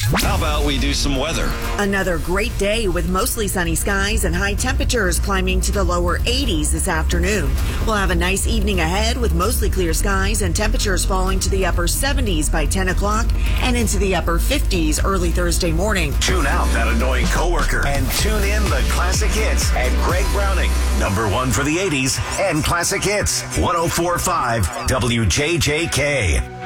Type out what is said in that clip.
How about we do some weather? Another great day with mostly sunny skies and high temperatures climbing to the lower 80s this afternoon. We'll have a nice evening ahead with mostly clear skies and temperatures falling to the upper 70s by 10 o'clock and into the upper 50s early Thursday morning. Tune out that annoying coworker and tune in the classic hits at Greg Browning. Number one for the 80s and classic hits. 104.5 WJJK.